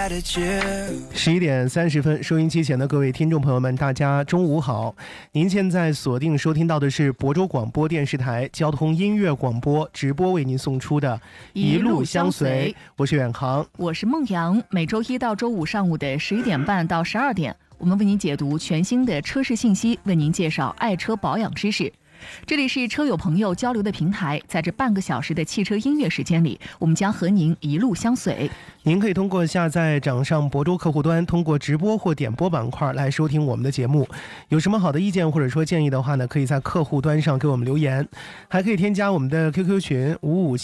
11:30，收音机前的各位听众朋友们，大家中午好。您现在锁定收听到的是亳州广播电视台交通音乐广播直播为您送出的一路相随，我是远航， 我是孟阳。每周一到周五上午的11点半到12点，我们为您解读全新的车市信息，为您介绍爱车保养知识。这里是车友朋友交流的平台，在这半个小时的汽车音乐时间里，我们将和您一路相随。 您可以通过下载掌上亳州客户端，通过直播或点播板块来收听我们的节目。有什么好的意见或者说建议的话呢，可以在客户端上给我们留言，还可以添加我们的 QQ 群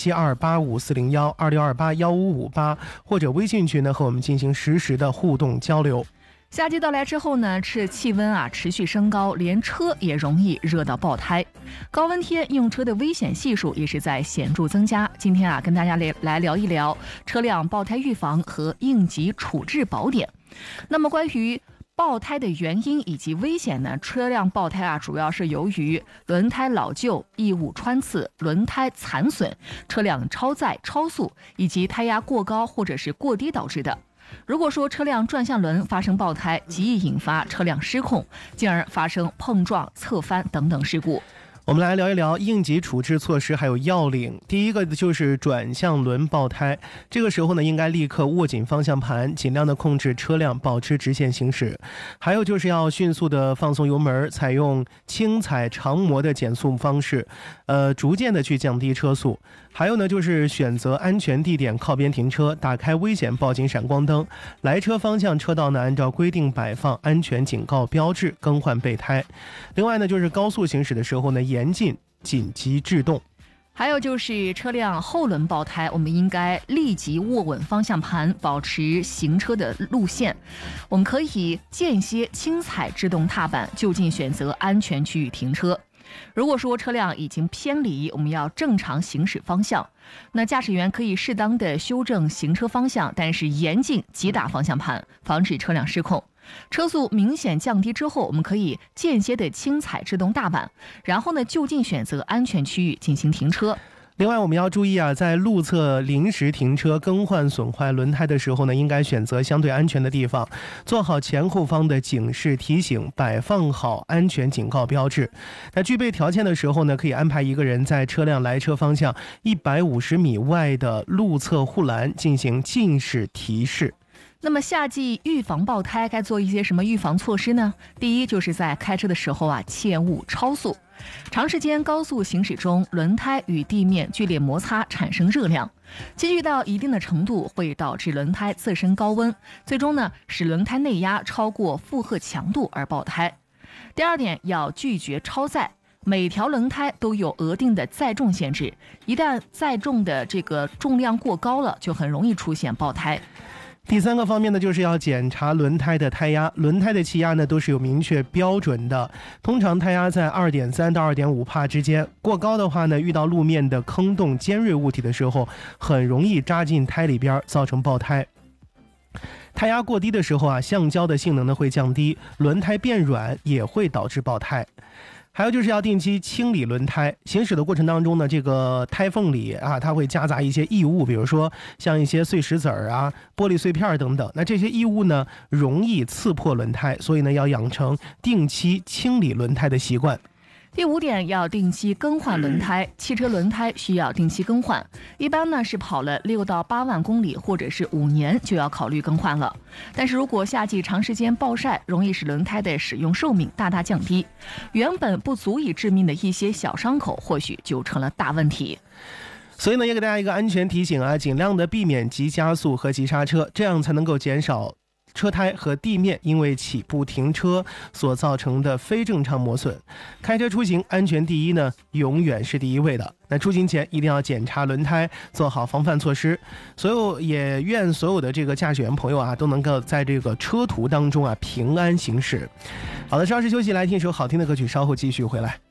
557285401262815558，或者微信群呢和我们进行实时的互动交流。 夏季到来之后呢，是气温持续升高，连车也容易热到爆胎。高温天用车的危险系数也是在显著增加。今天跟大家来聊一聊车辆爆胎预防和应急处置宝典。那么关于爆胎的原因以及危险呢？车辆爆胎主要是由于轮胎老旧、异物穿刺、轮胎残损、车辆超载、超速以及胎压过高或者是过低导致的。如果说车辆转向轮发生爆胎，极易引发车辆失控，进而发生碰撞、侧翻等等事故。 我们来聊一聊应急处置措施还有要领。第一个就是转向轮爆胎，这个时候呢，应该立刻握紧方向盘，尽量的控制车辆保持直线行驶。还有就是要迅速的放松油门，采用轻踩长磨的减速方式，逐渐的去降低车速。还有呢，就是选择安全地点靠边停车，打开危险报警闪光灯，来车方向车道呢按照规定摆放安全警告标志，更换备胎。另外呢，就是高速行驶的时候呢，严禁紧急制动。 还有就是车辆后轮爆胎，我们应该立即握稳方向盘，保持行车的路线。我们可以间歇轻踩制动踏板，就近选择安全区域停车。如果说车辆已经偏离，我们要正常行驶方向。那驾驶员可以适当的修正行车方向，但是严禁急打方向盘，防止车辆失控。车速明显降低之后，我们可以间歇的轻踩制动踏板，然后呢就近选择安全区域进行停车。 另外我们要注意在路侧临时停车更换损坏轮胎的时候呢，应该选择相对安全的地方，做好前后方的警示提醒，摆放好安全警告标志。那具备条件的时候呢，可以安排一个人在车辆来车方向150米外的路侧护栏进行近视提示。 那么夏季预防爆胎该做一些什么预防措施呢？第一，就是在开车的时候切勿超速。长时间高速行驶中，轮胎与地面剧烈摩擦，产生热量，积聚到一定的程度，会导致轮胎自身高温，最终呢使轮胎内压超过负荷强度而爆胎。第二点，要拒绝超载。每条轮胎都有额定的载重限制，一旦载重的这个重量过高了，就很容易出现爆胎。 第三个方面呢，就是要检查轮胎的胎压。轮胎的气压呢都是有明确标准的，通常胎压在 2.3 到 2.5 帕之间，过高的话呢，遇到路面的坑洞尖锐物体的时候，很容易扎进胎里边，造成爆胎。胎压过低的时候橡胶的性能呢会降低，轮胎变软也会导致爆胎。还有就是要定期清理轮胎，行驶的过程当中呢，这个胎缝里它会夹杂一些异物，比如说像一些碎石子玻璃碎片等等。那这些异物呢，容易刺破轮胎，所以呢，要养成定期清理轮胎的习惯。 第五点，要定期更换轮胎。汽车轮胎需要定期更换，一般呢是跑了6到8万公里或者是5年就要考虑更换了。但是如果夏季长时间暴晒，容易使轮胎的使用寿命大大降低，原本不足以致命的一些小伤口或许就成了大问题。 所以呢，也给大家一个安全提醒尽量的避免急加速和急刹车，这样才能够减少车胎和地面因为起步停车所造成的非正常磨损。开车出行安全第一呢，永远是第一位的。那出行前一定要检查轮胎，做好防范措施。也愿所有的这个驾驶员朋友都能够在这个车途当中平安行驶。好的，稍事休息，来听一首好听的歌曲，稍后继续回来。